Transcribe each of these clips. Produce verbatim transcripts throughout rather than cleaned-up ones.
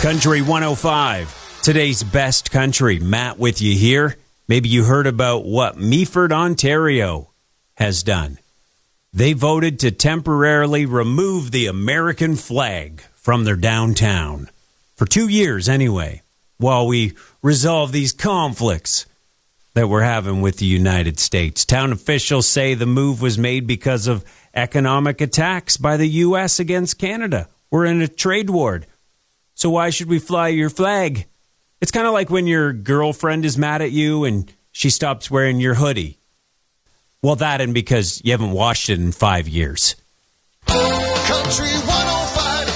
Country one oh five, today's best country. Matt with you here. Maybe you heard about what Meaford, Ontario has done. They voted to temporarily remove the American flag from their downtown. For two years anyway, while we resolve these conflicts that we're having with the United States. Town officials say the move was made because of economic attacks by the U S against Canada. We're in a trade war. So why should we fly your flag? It's kind of like when your girlfriend is mad at you and she stops wearing your hoodie. Well, that and because you haven't washed it in five years. Country one oh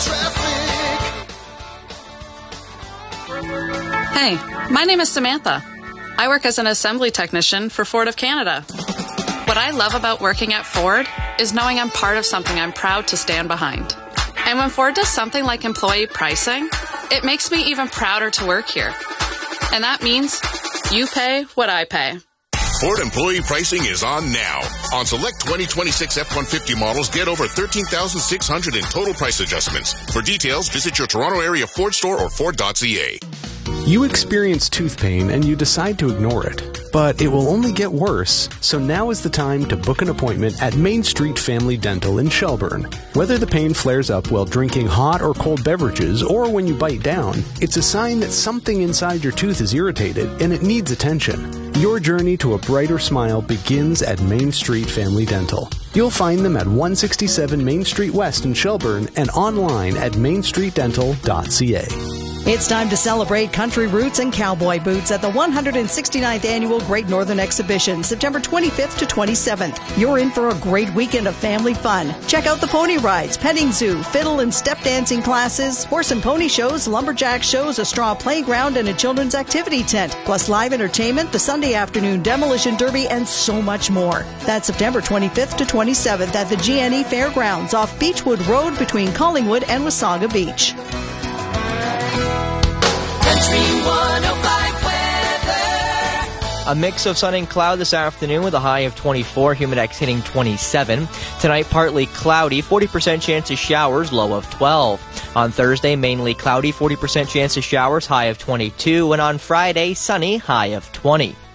five traffic. Hey, my name is Samantha. I work as an assembly technician for Ford of Canada. What I love about working at Ford is knowing I'm part of something I'm proud to stand behind. And when Ford does something like employee pricing, it makes me even prouder to work here. And that means you pay what I pay. Ford employee pricing is on now. On select twenty twenty-six F one fifty models, get over thirteen thousand six hundred in total price adjustments. For details, visit your Toronto area Ford store or Ford dot C A. You experience tooth pain and you decide to ignore it, but it will only get worse, so now is the time to book an appointment at Main Street Family Dental in Shelburne. Whether the pain flares up while drinking hot or cold beverages or when you bite down, it's a sign that something inside your tooth is irritated and it needs attention. Your journey to a brighter smile begins at Main Street Family Dental. You'll find them at one sixty-seven Main Street West in Shelburne and online at main street dental dot c a. It's time to celebrate country roots and cowboy boots at the one hundred sixty-ninth Annual Great Northern Exhibition, September twenty-fifth to twenty-seventh. You're in for a great weekend of family fun. Check out the pony rides, petting zoo, fiddle and step dancing classes, horse and pony shows, lumberjack shows, a straw playground, and a children's activity tent, plus live entertainment, the Sunday afternoon demolition derby, and so much more. That's September twenty-fifth to twenty-seventh at the G N E Fairgrounds off Beechwood Road between Collingwood and Wasaga Beach. A mix of sun and cloud this afternoon with a high of twenty-four, Humidex hitting twenty-seven. Tonight, partly cloudy, forty percent chance of showers, low of twelve. On Thursday, mainly cloudy, forty percent chance of showers, high of twenty-two. And on Friday, sunny, high of twenty.